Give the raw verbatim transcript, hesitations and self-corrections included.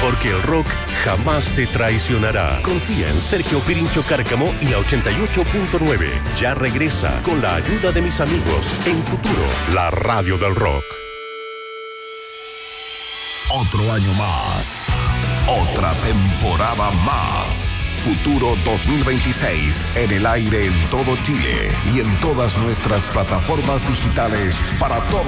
porque el rock jamás te traicionará. Confía en Sergio Pirincho Cárcamo y la ochenta y ocho punto nueve. Ya regresa con la ayuda de mis amigos en Futuro, la radio del rock. Otro año más. Otra temporada más. Futuro dos mil veintiséis en el aire en todo Chile y en todas nuestras plataformas digitales para todo